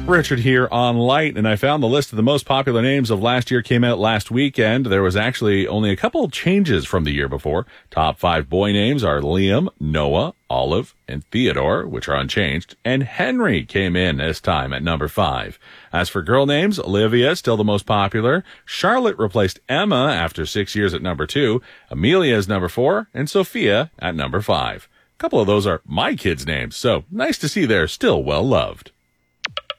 Richard here on Light, and I found the list of the most popular names of last year came out last weekend. There was actually only a couple of changes from the year before. Top 5 boy names are Liam, Noah, Olive, and Theodore, which are unchanged, and Henry came in this time at number 5. As for girl names, Olivia, still the most popular. Charlotte replaced Emma after 6 years at number 2. Amelia is number 4, and Sophia at number 5. A couple of those are my kids' names, so nice to see they're still well loved.